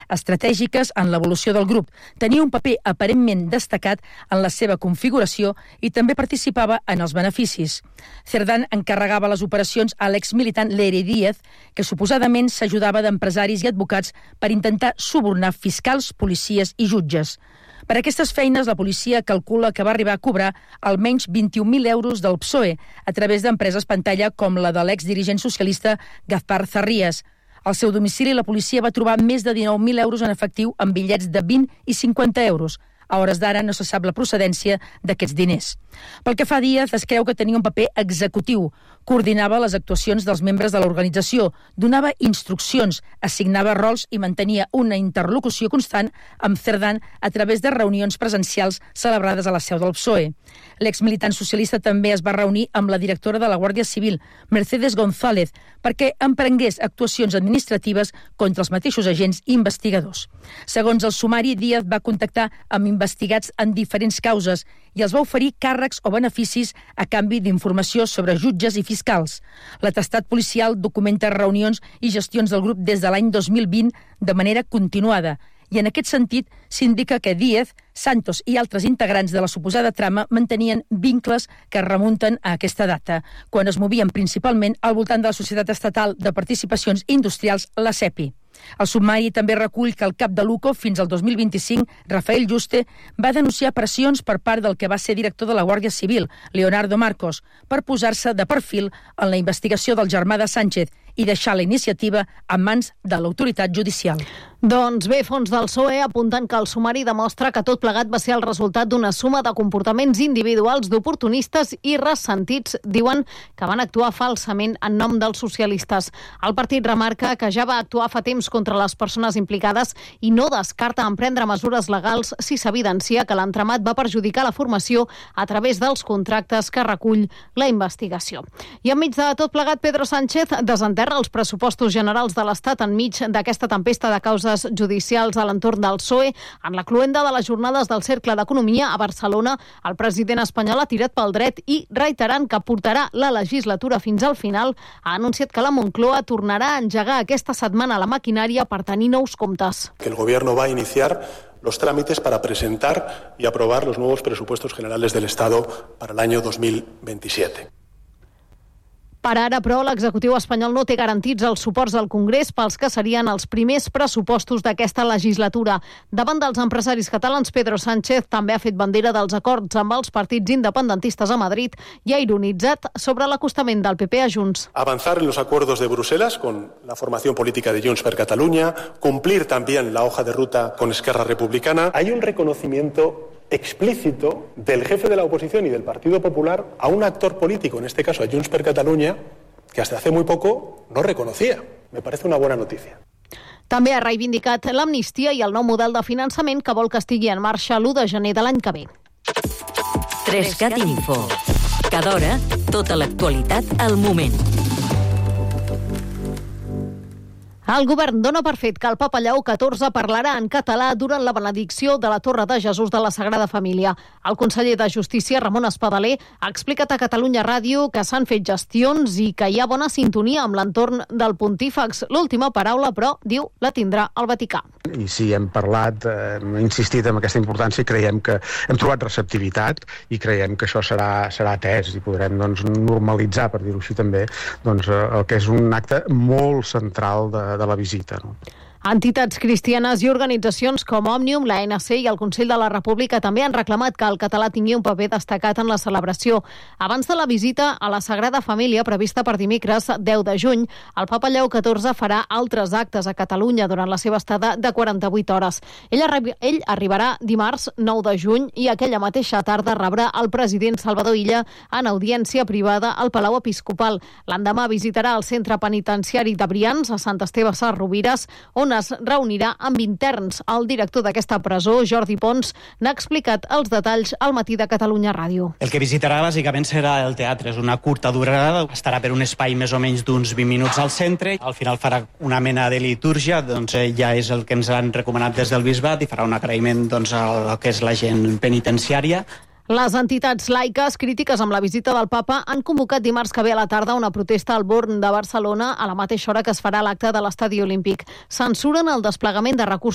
estratègiques en l'evolució del grup. Tenia un paper aparentment destacat en la seva configuració i també participava en els beneficis. Cerdán encarregava les operacions a l'exmilitant Leire Díaz, que suposadament s'ajudava d'empresaris i advocats per intentar subornar fiscals, policies i jutges. Per aquestes feines, la policia calcula que va arribar a cobrar almenys 21.000 euros del PSOE a través d'empreses pantalla com la de l'exdirigent socialista Gaspar Zarrías. Al seu domicili, la policia va trobar més de 19.000 euros en efectiu en bitllets de 20 i 50 euros. A hores d'ara no se sap la procedència d'aquests diners. Pel que fa a Díaz, es creu que tenia un paper executiu. Coordinava les actuacions dels membres de l'organització, donava instruccions, assignava rols i mantenia una interlocució constant amb Cerdán a través de reunions presencials celebrades a la seu del PSOE. L'exmilitant socialista també es va reunir amb la directora de la Guàrdia Civil, Mercedes González, perquè emprengués actuacions administratives contra els mateixos agents i investigadors. Segons el sumari, Díaz va contactar amb investigats en diferents causes i els va oferir càrrecs o beneficis a canvi d'informació sobre jutges i fiscals. L'atestat policial documenta reunions i gestions del grup des de l'any 2020 de manera continuada i en aquest sentit s'indica que Díaz, Santos i altres integrants de la suposada trama mantenien vincles que remunten a aquesta data, quan es movien principalment al voltant de la Societat Estatal de Participacions Industrials, la SEPI. El sumari també recull que el cap de l'UCO fins al 2025, Rafael Yuste, va denunciar pressions per part del que va ser director de la Guàrdia Civil, Leonardo Marcos, per posar-se de perfil en la investigació del germà de Sánchez i deixar la iniciativa en mans de l'autoritat judicial. Doncs bé, fons del PSOE apunten que el sumari demostra que tot plegat va ser el resultat d'una suma de comportaments individuals d'oportunistes i ressentits, diuen que van actuar falsament en nom dels socialistes. El partit remarca que ja va actuar fa temps contra les persones implicades i no descarta emprendre mesures legals si s'evidencia que l'entramat va perjudicar la formació a través dels contractes que recull la investigació. I enmig de tot plegat, Pedro Sánchez desenterra els pressupostos generals de l'Estat enmig d'aquesta tempesta de causes judicials a l'entorn del PSOE. En la cloenda de les jornades del Cercle d'Economia a Barcelona, el president espanyol ha tirat pel dret i, reiterant que portarà la legislatura fins al final, ha anunciat que la Moncloa tornarà a engegar aquesta setmana la maquinària per tenir nous comptes. Que el Gobierno va a iniciar los trámites para presentar y aprobar los nuevos presupuestos generales del Estado para el año 2027. Per ara, però, l'executiu espanyol no té garantits els suports al Congrés pels que serien els primers pressupostos d'aquesta legislatura. Davant dels empresaris catalans, Pedro Sánchez també ha fet bandera dels acords amb els partits independentistes a Madrid i ha ironitzat sobre l'acostament del PP a Junts. Avanzar en los acuerdos de Bruselas con la formación política de Junts per Catalunya, cumplir también la hoja de ruta con Esquerra Republicana. Hay un reconocimiento explícito del jefe de la oposición y del Partido Popular a un actor político, en este caso a Junts per Catalunya, que hasta hace muy poco no reconocía. Me parece una buena noticia. També ha reivindicat l'amnistia i el nou model de finançament que vol que estigui en marxa l'1 de gener de l'any que ve. 3cat Info. Cada hora, tota l'actualitat al moment. El govern dona per fet que el papa Lleó XIV parlarà en català durant la benedicció de la Torre de Jesús de la Sagrada Família. El conseller de Justícia, Ramon Espadaler, ha explicat a Catalunya Ràdio que s'han fet gestions i que hi ha bona sintonia amb l'entorn del pontífex. L'última paraula, però, diu, la tindrà el Vaticà. I sí, hem parlat, hem insistit en aquesta importància i creiem que hem trobat receptivitat i creiem que això serà atès i podrem normalitzar, per dir-ho així també, el que és un acte molt central de la visita. No? Entitats cristianes i organitzacions com Òmnium, la ANC i el Consell de la República també han reclamat que el català tingui un paper destacat en la celebració. Abans de la visita a la Sagrada Família, prevista per dimecres 10 de juny, el papa Lleó XIV farà altres actes a Catalunya durant la seva estada de 48 hores. Ell arribarà dimarts 9 de juny i aquella mateixa tarda rebrà el president Salvador Illa en audiència privada al Palau Episcopal. L'endemà visitarà el centre penitenciari de Brians, a Sant Esteve Sesrovires, on es reunirà amb interns. El director d'aquesta presó, Jordi Pons, n'ha explicat els detalls al Matí de Catalunya Ràdio. El que visitarà bàsicament serà el teatre. És una curta durada, estarà per un espai més o menys d'uns 20 minuts al centre. Al final farà una mena de litúrgia, ja és el que ens han recomanat des del bisbat, i farà un agraïment al que és la gent penitenciària. Les entitats laiques crítiques amb la visita del papa han convocat dimarts que ve a la tarda una protesta al Born de Barcelona a la mateixa hora que es farà l'acte de l'Estadi Olímpic. Censuren el desplegament de recursos